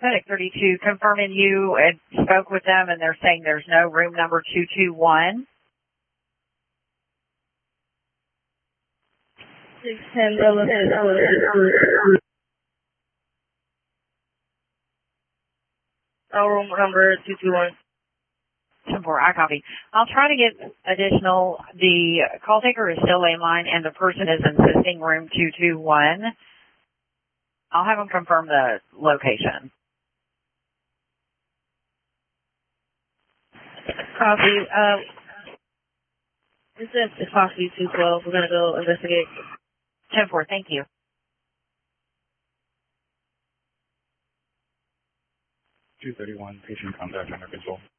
Medic 32, confirming you had spoke with them and they're saying there's no room number 221. 610 room number 221. 10-4, I copy. I'll try to get additional. The call taker is still mainline and the person is insisting room 221. I'll have them confirm the location. Copy. This is possibly 212. We're going to go investigate. 10-4, thank you. 231, patient contact under control.